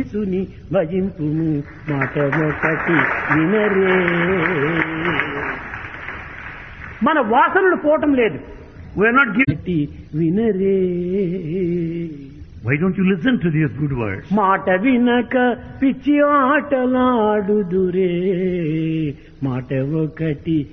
ఈసుని భజింపుము మాట ఒకటి వినరే. మన వాసనలు పోవటం లేదు. We are not giving. వినరే. Why don't you listen to these good words? మాట వినక పిచ్చి ఆటలాడుదురే మాట ఒకటి